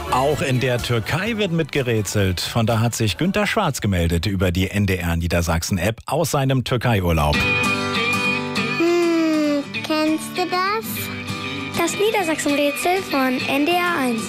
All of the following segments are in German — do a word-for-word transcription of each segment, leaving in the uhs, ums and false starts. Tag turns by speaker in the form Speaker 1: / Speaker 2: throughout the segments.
Speaker 1: Auch in der Türkei wird mitgerätselt. Von da hat sich Günter Schwarz gemeldet über die N D R Niedersachsen-App aus seinem Türkei-Urlaub.
Speaker 2: Hm, kennst du das?
Speaker 3: Das Niedersachsen-Rätsel von N D R eins.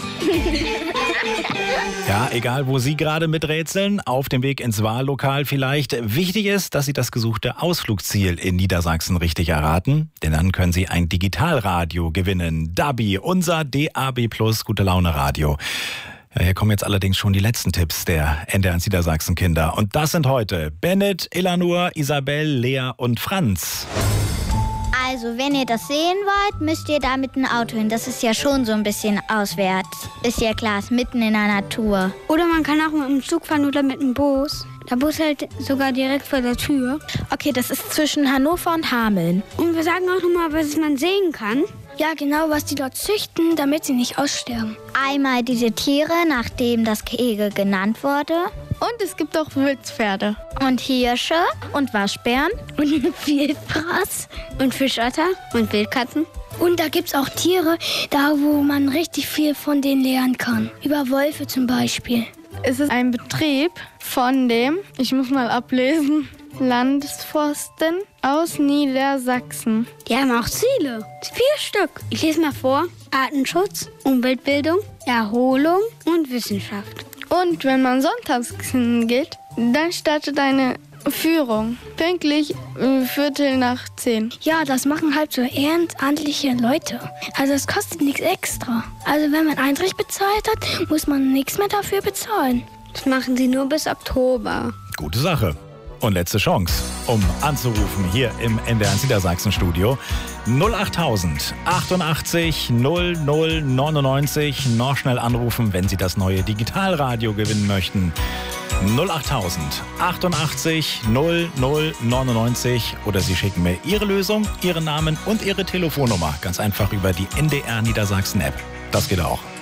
Speaker 1: Ja, egal wo Sie gerade miträtseln, auf dem Weg ins Wahllokal vielleicht. Wichtig ist, dass Sie das gesuchte Ausflugsziel in Niedersachsen richtig erraten. Denn dann können Sie ein Digitalradio gewinnen. Dabi, unser D A B Plus Gute Laune Radio. Ja, hier kommen jetzt allerdings schon die letzten Tipps der N D R Niedersachsen-Kinder. Und das sind heute Bennett, Elanur, Isabel, Lea und Franz.
Speaker 2: Also, wenn ihr das sehen wollt, müsst ihr da mit dem Auto hin. Das ist ja schon so ein bisschen auswärts. Ist ja klar, ist mitten in der Natur.
Speaker 3: Oder man kann auch mit dem Zug fahren oder mit dem Bus. Der Bus hält sogar direkt vor der Tür.
Speaker 4: Okay, das ist zwischen Hannover und Hameln.
Speaker 3: Und wir sagen auch nochmal, was man sehen kann.
Speaker 4: Ja, genau, was die dort züchten, damit sie nicht aussterben.
Speaker 2: Einmal diese Tiere, nachdem das Gehege genannt wurde.
Speaker 4: Und es gibt auch Wildpferde.
Speaker 2: Und Hirsche.
Speaker 4: Und Waschbären.
Speaker 3: Und Wildfraß. Und Fischotter. Und Wildkatzen.
Speaker 4: Und da gibt's auch Tiere, da wo man richtig viel von denen lernen kann. Über Wölfe zum Beispiel.
Speaker 5: Es ist ein Betrieb von dem, ich muss mal ablesen, Landesforsten aus Niedersachsen.
Speaker 3: Die haben auch Ziele. Vier Stück. Ich lese mal vor. Artenschutz, Umweltbildung, Erholung und Wissenschaft.
Speaker 5: Und wenn man sonntags hingeht, dann startet eine Führung. Pünktlich äh, Viertel nach zehn.
Speaker 4: Ja, das machen halt so ehrenamtliche Leute. Also es kostet nichts extra. Also wenn man Eintritt bezahlt hat, muss man nichts mehr dafür bezahlen.
Speaker 3: Das machen sie nur bis Oktober.
Speaker 1: Gute Sache. Und letzte Chance, um anzurufen hier im N D R Niedersachsen-Studio. null achttausend achtundachtzig null null neunundneunzig. Noch schnell anrufen, wenn Sie das neue Digitalradio gewinnen möchten. null achttausend achtundachtzig null null neunundneunzig. Oder Sie schicken mir Ihre Lösung, Ihren Namen und Ihre Telefonnummer. Ganz einfach über die N D R Niedersachsen-App. Das geht auch.